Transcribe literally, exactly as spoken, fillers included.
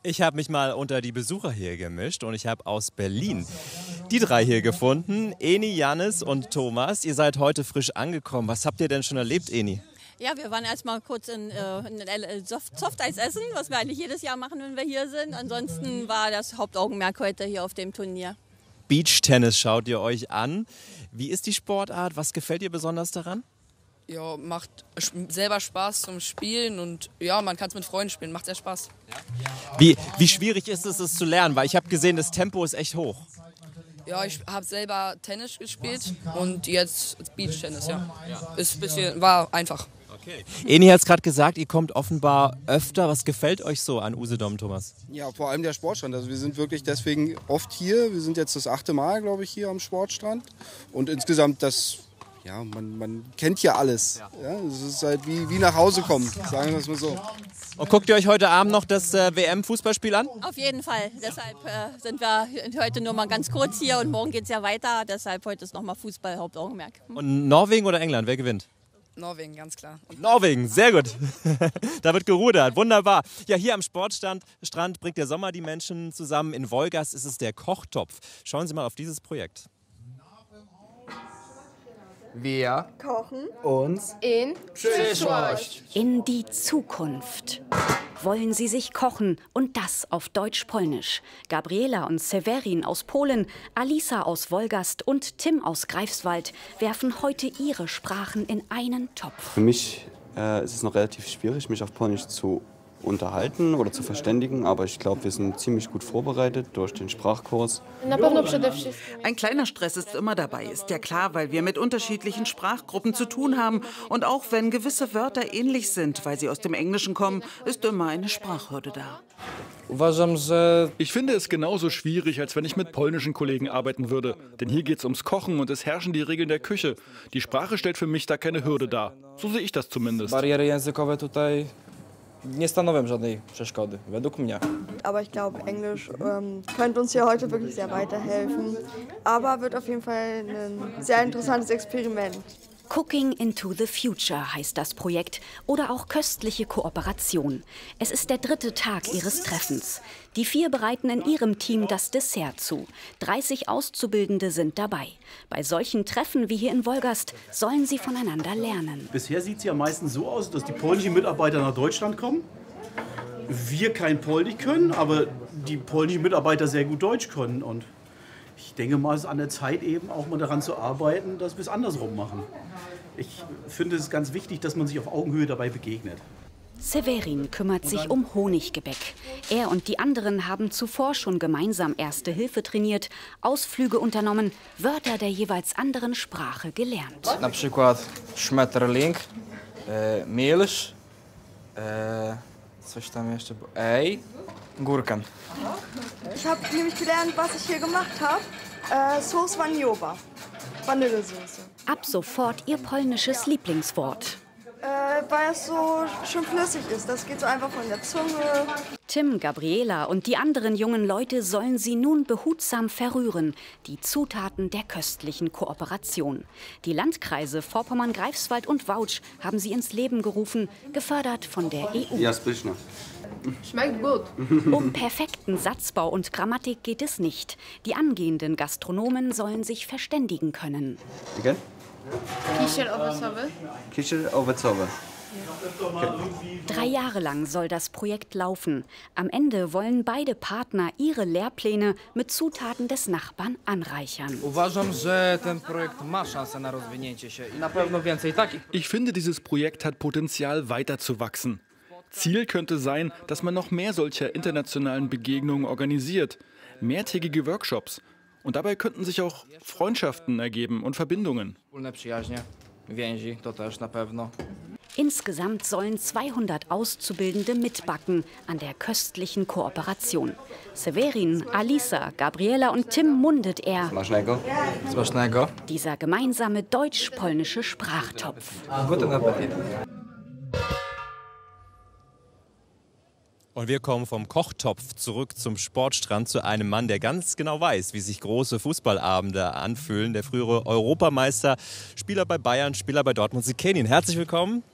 Ich habe mich mal unter die Besucher hier gemischt und ich habe aus Berlin die drei hier gefunden. Eni, Jannis und Thomas. Ihr seid heute frisch angekommen. Was habt ihr denn schon erlebt, Eni? Ja, wir waren erstmal kurz in, äh, in Soft Softeis essen, was wir eigentlich jedes Jahr machen, wenn wir hier sind. Ansonsten war das Hauptaugenmerk heute hier auf dem Turnier. Beachtennis schaut ihr euch an. Wie ist die Sportart? Was gefällt dir besonders daran? Ja, macht selber Spaß zum Spielen und ja, man kann es mit Freunden spielen, macht sehr Spaß. Wie, wie schwierig ist es, es zu lernen? Weil ich habe gesehen, das Tempo ist echt hoch. Ja, ich habe selber Tennis gespielt und jetzt Beachtennis, ja. Ist ein bisschen, war einfach. Okay. Eni hat es gerade gesagt, ihr kommt offenbar öfter. Was gefällt euch so an Usedom, Thomas? Ja, vor allem der Sportstrand. Also wir sind wirklich deswegen oft hier. Wir sind jetzt das achte Mal, glaube ich, hier am Sportstrand. Und insgesamt das... Ja, man, man kennt hier alles. Ja, es ist halt wie, wie nach Hause kommen, sagen wir es mal so. Und guckt ihr euch heute Abend noch das äh, W M-Fußballspiel an? Auf jeden Fall. Deshalb äh, sind wir heute nur mal ganz kurz hier und morgen geht es ja weiter. Deshalb heute ist nochmal Fußball Hauptaugenmerk. Und Norwegen oder England, wer gewinnt? Norwegen, ganz klar. Und Norwegen, sehr gut. Da wird gerudert, wunderbar. Ja, hier am Sportstrand Strand bringt der Sommer die Menschen zusammen. In Wolgast ist es der Kochtopf. Schauen Sie mal auf dieses Projekt. Wir kochen uns in Przyszłość. In die Zukunft. Wollen sie sich kochen und das auf Deutsch-Polnisch. Gabriela und Severin aus Polen, Alisa aus Wolgast und Tim aus Greifswald werfen heute ihre Sprachen in einen Topf. Für mich äh, ist es noch relativ schwierig, mich auf Polnisch zu unterhalten oder zu verständigen, aber ich glaube, wir sind ziemlich gut vorbereitet durch den Sprachkurs. Ein kleiner Stress ist immer dabei, ist ja klar, weil wir mit unterschiedlichen Sprachgruppen zu tun haben. Und auch wenn gewisse Wörter ähnlich sind, weil sie aus dem Englischen kommen, ist immer eine Sprachhürde da. Ich finde es genauso schwierig, als wenn ich mit polnischen Kollegen arbeiten würde. Denn hier geht es ums Kochen und es herrschen die Regeln der Küche. Die Sprache stellt für mich da keine Hürde dar. So sehe ich das zumindest. Nie stanowią żadnej przeszkody, według mnie. Aber ich glaube, Englisch ähm, könnte uns hier heute wirklich sehr weiterhelfen. Aber wird auf jeden Fall ein sehr interessantes Experiment. Cooking into the Future heißt das Projekt oder auch köstliche Kooperation. Es ist der dritte Tag ihres Treffens. Die vier bereiten in ihrem Team das Dessert zu. dreißig Auszubildende sind dabei. Bei solchen Treffen wie hier in Wolgast sollen sie voneinander lernen. Bisher sieht es ja meistens so aus, dass die polnischen Mitarbeiter nach Deutschland kommen. Wir kein Polnisch können, aber die polnischen Mitarbeiter sehr gut Deutsch können. Und ich denke mal, es ist an der Zeit eben auch mal daran zu arbeiten, dass wir es andersrum machen. Ich finde es ganz wichtig, dass man sich auf Augenhöhe dabei begegnet. Severin kümmert sich um Honiggebäck. Er und die anderen haben zuvor schon gemeinsam Erste Hilfe trainiert, Ausflüge unternommen, Wörter der jeweils anderen Sprache gelernt. Na przykład Schmetterling, e, Milch, e, coś tam jeszcze było, ej, Gurken. Ich habe nämlich gelernt, was ich hier gemacht habe. Äh, Sauce Vanilloba, Vanillesoße. Ab sofort ihr polnisches Lieblingswort. Äh, weil es so schön flüssig ist. Das geht so einfach von der Zunge. Tim, Gabriela und die anderen jungen Leute sollen sie nun behutsam verrühren, die Zutaten der köstlichen Kooperation. Die Landkreise Vorpommern, Greifswald und Wałcz haben sie ins Leben gerufen, gefördert von der E U. Ja, Spischner. Schmeckt gut. Um perfekten Satzbau und Grammatik geht es nicht. Die angehenden Gastronomen sollen sich verständigen können. Okay? Kisiel owocowy. Kisiel owocowy. Drei Jahre lang soll das Projekt laufen. Am Ende wollen beide Partner ihre Lehrpläne mit Zutaten des Nachbarn anreichern. Uważam, że ten projekt ma szansę na rozwinięcie się i na pewno więcej takich. Ich finde, dieses Projekt hat Potenzial, weiterzuwachsen. Ziel könnte sein, dass man noch mehr solcher internationalen Begegnungen organisiert, mehrtägige Workshops. Und dabei könnten sich auch Freundschaften ergeben und Verbindungen. Wspólne przyjaźnie, więzi, to też na pewno. Insgesamt sollen zweihundert Auszubildende mitbacken an der köstlichen Kooperation. Severin, Alisa, Gabriela und Tim mundet er. Smacznego. Smacznego. Dieser gemeinsame deutsch-polnische Sprachtopf. Guten Appetit. Und wir kommen vom Kochtopf zurück zum Sportstrand zu einem Mann, der ganz genau weiß, wie sich große Fußballabende anfühlen. Der frühere Europameister, Spieler bei Bayern, Spieler bei Dortmund. Sie kennen ihn. Herzlich willkommen,